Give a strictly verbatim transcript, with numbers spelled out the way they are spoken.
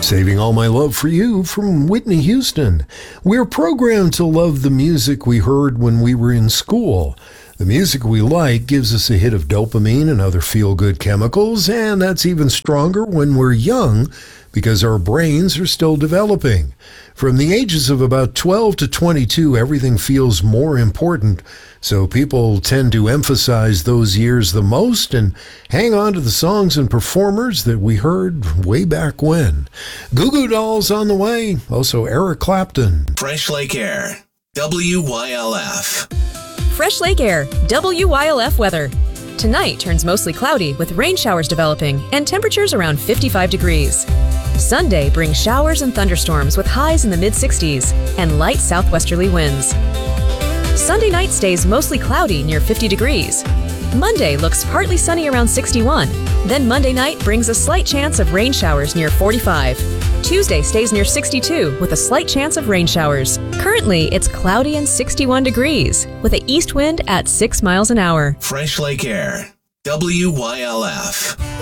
Saving All My Love for You from Whitney Houston. We're programmed to love the music we heard when we were in school. The music we like gives us a hit of dopamine and other feel-good chemicals, and that's even stronger when we're young because our brains are still developing. From the ages of about twelve to twenty-two, everything feels more important, so people tend to emphasize those years the most and hang on to the songs and performers that we heard way back when. Goo Goo Dolls on the way, also Eric Clapton. Fresh Lake Air, W Y L F. Fresh Lake Air, W Y L F weather. Tonight turns mostly cloudy with rain showers developing and temperatures around fifty-five degrees. Sunday brings showers and thunderstorms with highs in the mid sixties and light southwesterly winds. Sunday night stays mostly cloudy near fifty degrees. Monday looks partly sunny around sixty-one. Then Monday night brings a slight chance of rain showers near forty-five. Tuesday stays near sixty-two with a slight chance of rain showers. Currently, it's cloudy and sixty-one degrees with an east wind at six miles an hour. Fresh Lake Air, W Y L F.